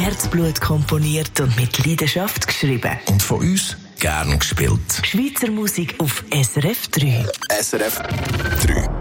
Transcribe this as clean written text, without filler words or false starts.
Herzblut komponiert und mit Leidenschaft geschrieben. Und von uns gern gespielt. Schweizer Musik auf SRF 3. SRF 3.